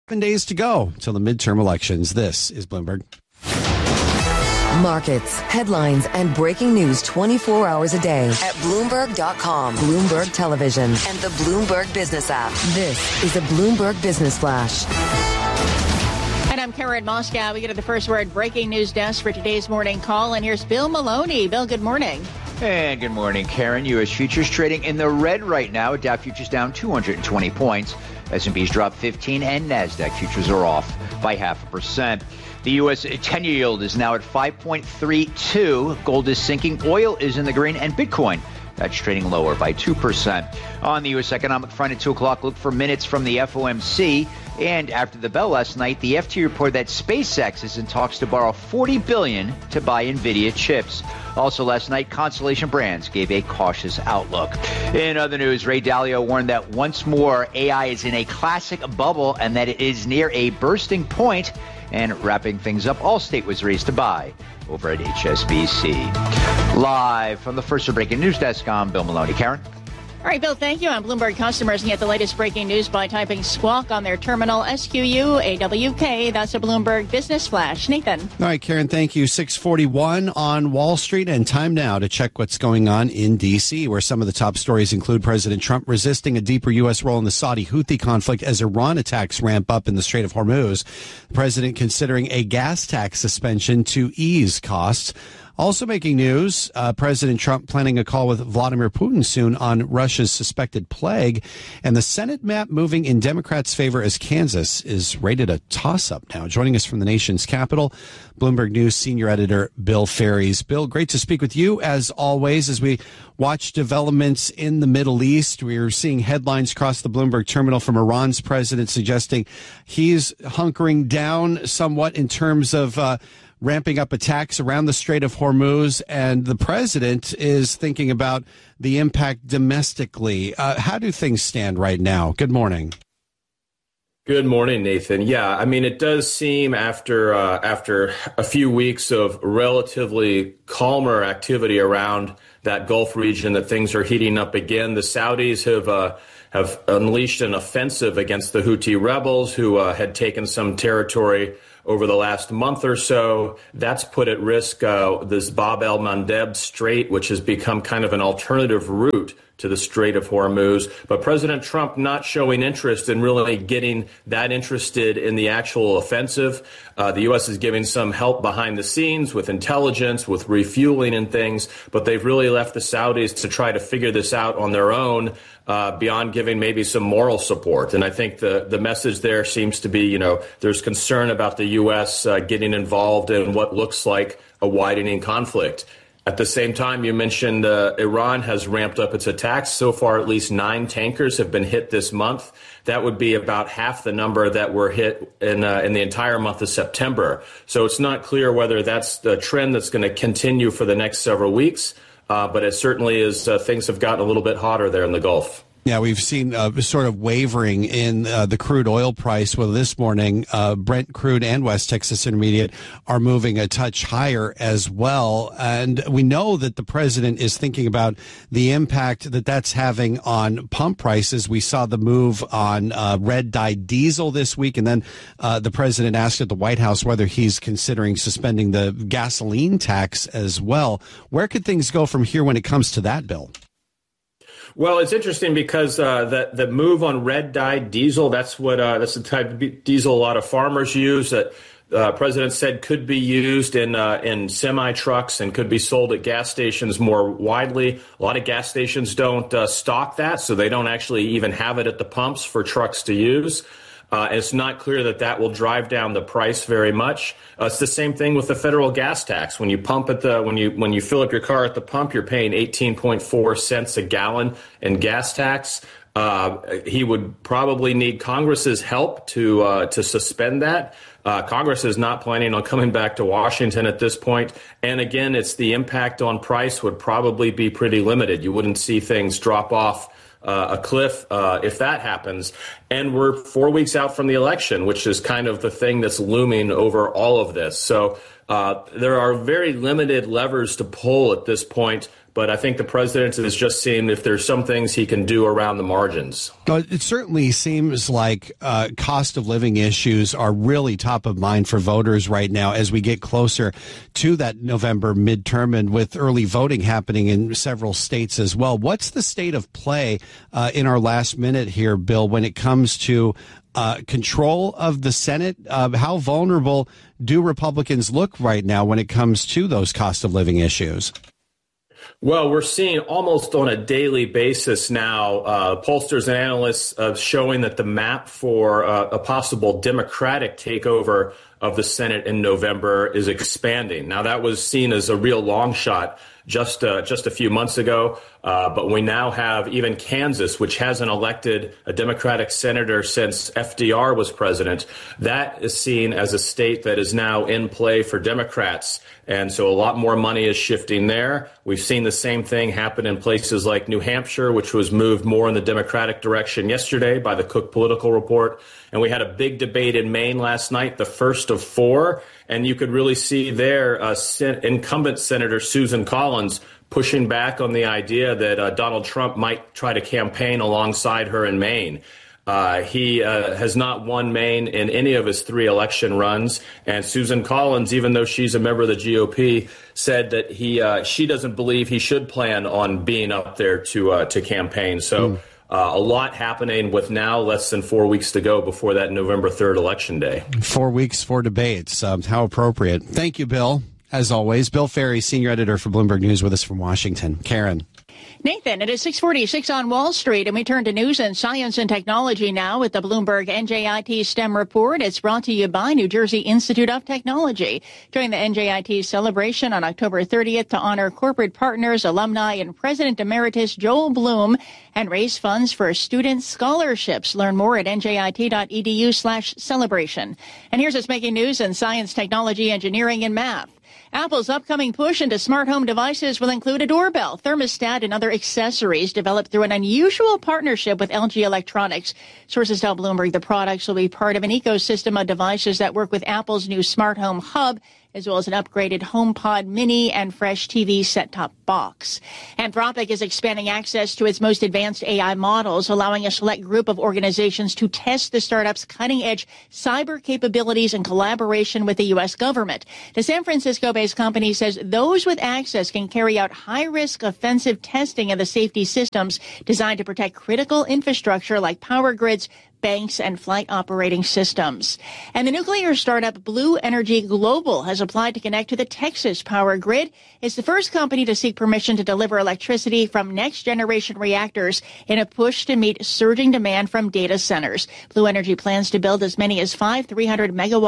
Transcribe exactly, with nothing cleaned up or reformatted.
Seven days to go till the midterm elections. This is Bloomberg. Markets, headlines, and breaking news twenty-four hours a day at Bloomberg dot com, Bloomberg Television, and the Bloomberg Business app. This is a Bloomberg Business Flash. And I'm Karen Moscow. We get to the first word breaking news desk for today's morning call. And here's Bill Maloney. Bill, good morning. And good morning, Karen. U S futures trading in the red right now. Dow futures down two hundred twenty points. S and P's dropped fifteen, and NASDAQ futures are off by half a percent. The U S ten-year yield is now at five point three two. Gold is sinking. Oil is in the green. And Bitcoin, that's trading lower by two percent. On the U S economic front at two o'clock, look for minutes from the F O M C. And after the bell last night, the F T reported that SpaceX is in talks to borrow forty billion dollars to buy NVIDIA chips. Also last night, Constellation Brands gave a cautious outlook. In other news, Ray Dalio warned that once more A I is in a classic bubble and that it is near a bursting point. And wrapping things up, Allstate was raised to buy over at H S B C. Live from the first breaking news desk, I'm Bill Maloney. Karen? All right, Bill, thank you. And Bloomberg customers can get the latest breaking news by typing squawk on their terminal, S Q U A W K. That's a Bloomberg Business Flash. Nathan. All right, Karen, thank you. six forty-one on Wall Street, and time now to check what's going on in D C, where some of the top stories include President Trump resisting a deeper U S role in the Saudi-Houthi conflict as Iran attacks ramp up in the Strait of Hormuz. The president considering a gas tax suspension to ease costs. Also making news, uh, President Trump planning a call with Vladimir Putin soon on Russia's suspected plague. And the Senate map moving in Democrats' favor as Kansas is rated a toss-up now. Joining us from the nation's capital, Bloomberg News senior editor Bill Ferries. Bill, great to speak with you as always as we watch developments in the Middle East. We are seeing headlines across the Bloomberg terminal from Iran's president suggesting he's hunkering down somewhat in terms of uh, ramping up attacks around the Strait of Hormuz, and the president is thinking about the impact domestically. Uh, how do things stand right now? Good morning. Good morning, Nathan. Yeah, I mean, it does seem after uh, after a few weeks of relatively calmer activity around that Gulf region that things are heating up again. The Saudis have uh, have unleashed an offensive against the Houthi rebels who uh, had taken some territory over the last month or so. That's put at risk uh, this Bab el-Mandeb Strait, which has become kind of an alternative route to the Strait of Hormuz. But President Trump not showing interest in really getting that interested in the actual offensive. Uh, the U S is giving some help behind the scenes with intelligence, with refueling and things, but they've really left the Saudis to try to figure this out on their own, uh, beyond giving maybe some moral support. And I think the, the message there seems to be, you know, there's concern about the U S uh, getting involved in what looks like a widening conflict. At the same time, you mentioned uh, Iran has ramped up its attacks. So far, at least nine tankers have been hit this month. That would be about half the number that were hit in uh, in the entire month of September. So it's not clear whether that's the trend that's going to continue for the next several weeks. Uh, but it certainly is. Uh, things have gotten a little bit hotter there in the Gulf. Yeah, we've seen uh, sort of wavering in uh, the crude oil price. Well, this morning, uh, Brent crude and West Texas Intermediate are moving a touch higher as well. And we know that the president is thinking about the impact that that's having on pump prices. We saw the move on uh, red dye diesel this week. And then uh, the president asked at the White House whether he's considering suspending the gasoline tax as well. Where could things go from here when it comes to that, Bill? Well, it's interesting because uh, the the move on red dye diesel, that's what uh, that's the type of diesel a lot of farmers use that uh, President said could be used in uh, in semi trucks and could be sold at gas stations more widely. A lot of gas stations don't uh, stock that, so they don't actually even have it at the pumps for trucks to use. Uh, it's not clear that that will drive down the price very much. Uh, it's the same thing with the federal gas tax. When you pump at the when you when you fill up your car at the pump, you're paying eighteen point four cents a gallon in gas tax. Uh, he would probably need Congress's help to uh, to suspend that. Uh, Congress is not planning on coming back to Washington at this point. And again, it's the impact on price would probably be pretty limited. You wouldn't see things drop off Uh, a cliff uh, if that happens. And we're four weeks out from the election, which is kind of the thing that's looming over all of this. So uh, there are very limited levers to pull at this point. But I think the president is just seeing if there's some things he can do around the margins. But it certainly seems like uh, cost of living issues are really top of mind for voters right now as we get closer to that November midterm and with early voting happening in several states as well. What's the state of play uh, in our last minute here, Bill, when it comes to uh, control of the Senate? Uh, how vulnerable do Republicans look right now when it comes to those cost of living issues? Well, we're seeing almost on a daily basis now, uh, pollsters and analysts uh, showing that the map for uh, a possible Democratic takeover of the Senate in November is expanding. Now, that was seen as a real long shot just uh, just a few months ago, uh, but we now have even Kansas, which hasn't elected a Democratic senator since F D R was president. That is seen as a state that is now in play for Democrats, and so a lot more money is shifting there. We've seen the same thing happen in places like New Hampshire, which was moved more in the Democratic direction yesterday by the Cook Political Report. And we had a big debate in Maine last night, the first of four. And you could really see there uh, sen- incumbent Senator Susan Collins pushing back on the idea that uh, Donald Trump might try to campaign alongside her in Maine. Uh, he uh, has not won Maine in any of his three election runs. And Susan Collins, even though she's a member of the G O P, said that he uh, she doesn't believe he should plan on being up there to uh, to campaign. So mm. uh, a lot happening with now less than four weeks to go before that November third election day. Four weeks for debates. Um, how appropriate. Thank you, Bill. As always, Bill Ferry, senior editor for Bloomberg News, with us from Washington. Karen. Nathan, it is six forty-six on Wall Street, and we turn to news and science and technology now with the Bloomberg N J I T STEM Report. It's brought to you by New Jersey Institute of Technology. During the N J I T celebration on October thirtieth to honor corporate partners, alumni, and President Emeritus Joel Bloom, and raise funds for student scholarships. Learn more at njit.edu slash celebration. And here's what's making news in science, technology, engineering, and math. Apple's upcoming push into smart home devices will include a doorbell, thermostat, and other accessories developed through an unusual partnership with L G Electronics. Sources tell Bloomberg the products will be part of an ecosystem of devices that work with Apple's new smart home hub, as well as an upgraded HomePod Mini and Fresh T V set-top box. Anthropic is expanding access to its most advanced A I models, allowing a select group of organizations to test the startup's cutting-edge cyber capabilities in collaboration with the U S government. The San Francisco-based company says those with access can carry out high-risk offensive testing of the safety systems designed to protect critical infrastructure like power grids, banks, and flight operating systems. And the nuclear startup Blue Energy Global has applied to connect to the Texas power grid. It's the first company to seek permission to deliver electricity from next-generation reactors in a push to meet surging demand from data centers. Blue Energy plans to build as many as five three hundred megawatt